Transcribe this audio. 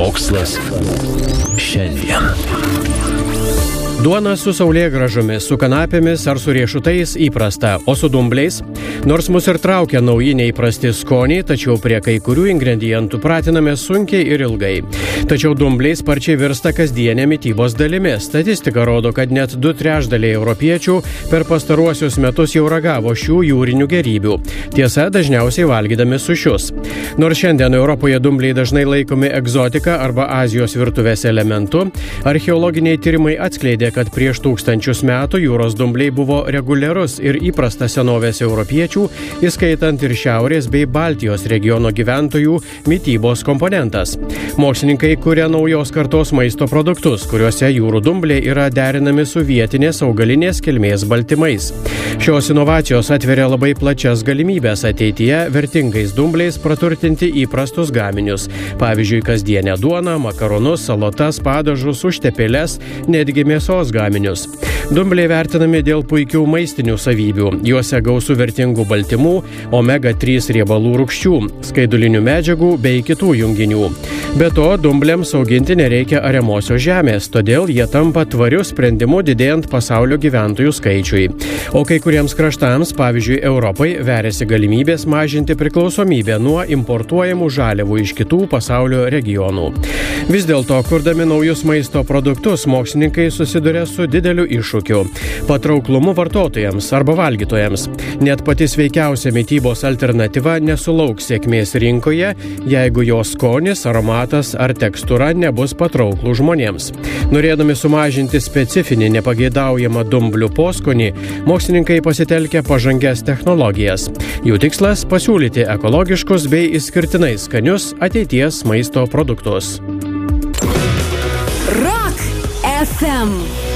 Mokslas šiandien. Duona su saulėgrąžomis, su kanapėmis ar su riešutais įprasta, o su dumbliais? Nors mus ir traukia nauji neįprasti skoniai, tačiau prie kai kurių ingredientų pratiname sunkiai ir ilgai. Tačiau dumbliai sparčiai virsta kasdienė mitybos dalimi. Statistika rodo, kad net 2/3 europiečių per pastaruosius metus jau ragavo šių jūrinių gėrybių. Tiesa, dažniausiai valgydami sušius. Nors šiandien Europoje dumbliai dažnai laikomi egzotika arba Azijos virtuvės elementu, archeologiniai tyrimai atskleidė, kad prieš tūkstančius metų jūros dumbliai buvo reguliarus ir įprastas senovės europiečių, įskaitant ir Šiaurės bei Baltijos regiono gyventojų mitybos komponentas. Mokslininkai kuria naujos kartos maisto produktus, kuriuose jūrų dumbliai yra derinami su vietinės augalinės kilmės baltymais. Šios inovacijos atveria labai plačias galimybės ateityje vertingais dumbliais praturtinti įprastus gaminius. Pavyzdžiui, kasdienę duoną, makaronus, salotas, padažus, užtepėles, netgi mėsos gaminius. Dumbliai vertinami dėl puikių maistinių savybių. Juose gausu vertingų baltymų, omega-3 riebalų rūgščių, skaidulinių medžiagų bei kitų junginių. Be to, dumbliams auginti nereikia ariamosios žemės, todėl jie tampa tvariu sprendimu didėjant pasaulio gyventojų skaičiui. O kai kuriems kraštams, pavyzdžiui Europai, veriasi galimybės mažinti priklausomybę nuo importuojamų žaliavų iš kitų pasaulio regionų. Vis dėlto, kurdami naujus maisto produktus, mokslininkai susiduria su dideliu iššūkiu – patrauklumu vartotojams arba valgytojams. Net pati sveikiausia mitybos alternatyva nesulauks sėkmės rinkoje, jeigu jos skonis, aromatas ar tekstūra nebus patrauklų žmonėms. Norėdami sumažinti specifinį nepageidaujamą dumblių poskonį, mokslininkai pasitelkia pažangias technologijas. Jų tikslas – pasiūlyti ekologiškus bei išskirtinai skanius ateities maisto produktus. Rock FM